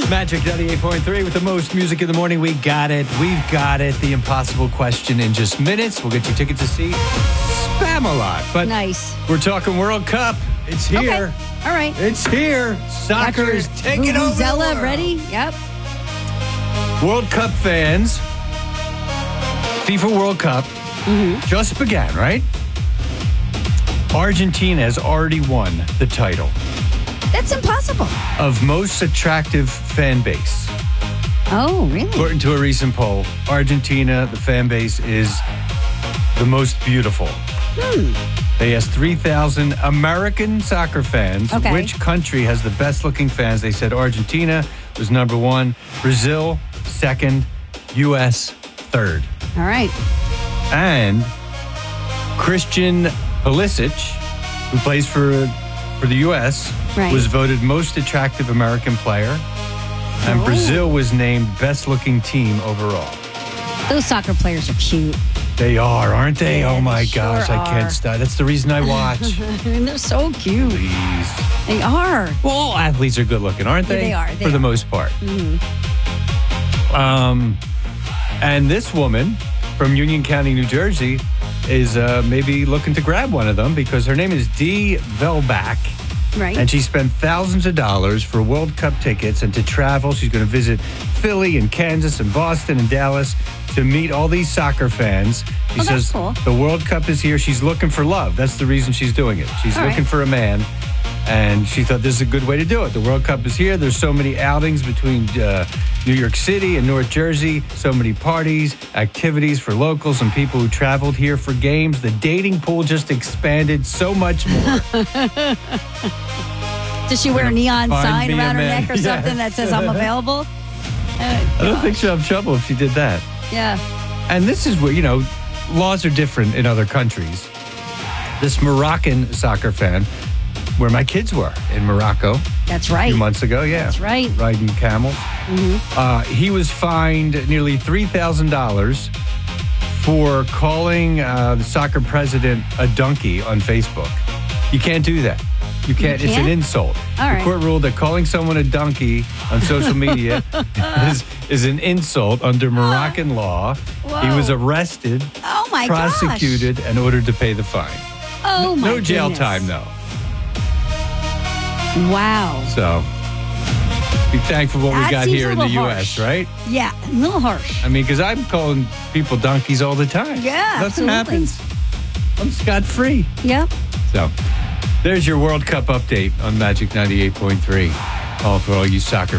Magic 98.3 with the most music in the morning. We got it. We've got it. The impossible question in just minutes. We'll get you tickets to see Spamalot. But nice. We're talking World Cup. It's here. Okay. All right. It's here. Soccer is taking over. Zella ready? Yep. World Cup fans. FIFA World Cup just began, right? Argentina has already won the title That's impossible. of most attractive fan base. Oh, really? According to a recent poll, Argentina, the fan base is the most beautiful. They asked 3,000 American soccer fans Okay. which country has the best looking fans. They said Argentina was number one, Brazil second, U.S. third. All right. And Christian Pulisic, who plays for the U.S., Right. was voted most attractive American player. And Brazil was named best looking team overall. Those soccer players are cute. They are, aren't they? Yeah, oh my they sure gosh, I can't are. stop. That's the reason I watch. And they're so cute. Please. They are. Well, all athletes are good looking, aren't Yeah, they? they are. For the most part. And this woman from Union County, New Jersey, is maybe looking to grab one of them because her name is Dee Velbach. Right. And she spent thousands of dollars for World Cup tickets and to travel. She's going to visit Philly and Kansas and Boston and Dallas to meet all these soccer fans. She that's says cool. the World Cup is here. She's looking for love. That's the reason she's doing it. She's All looking right. for a man. And she thought this is a good way to do it. The World Cup is here. There's so many outings between New York City and North Jersey. So many parties, activities for locals and people who traveled here for games. The dating pool just expanded so much more. Does she wear a neon Find sign me a around her man. neck or Yes. something that says I'm available? I don't think she'll have trouble if she did that. Yeah. And this is where, laws are different in other countries. This Moroccan soccer fan, where my kids were in Morocco That's a right. few months ago, That's right. riding camels. He was fined nearly $3,000 for calling the soccer president a donkey on Facebook. You can't do that. You can't. It's an can't? insult. All right. The court ruled that calling someone a donkey on social media is an insult under Moroccan law. He was Whoa. arrested, Oh, my prosecuted, and ordered to pay the fine. gosh. Oh, my No jail goodness. time, though. Wow. So be thankful for what we That got seems here a in the little U.S., harsh. right? Yeah, a little harsh. I mean, because I'm calling people donkeys all the time. Yeah, Nothing absolutely. happens. I'm scot-free. Yep. So there's your World Cup update on Magic 98.3. All for all you soccer